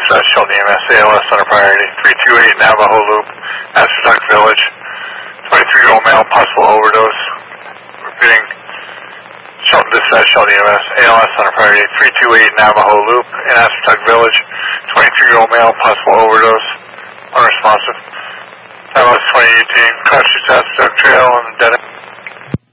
dispatch, Shelton EMS, ALS on a priority. 328 Navajo Loop, Astroduck Village. 23-year-old male, possible overdose. Repeating, Shelton dispatch, Shelton EMS, ALS on a priority. 328 Navajo Loop in Astroduck Village. 23-year-old male, possible overdose. Unresponsive. Time was 2018, Cross Street Astroduck Trail and dead end.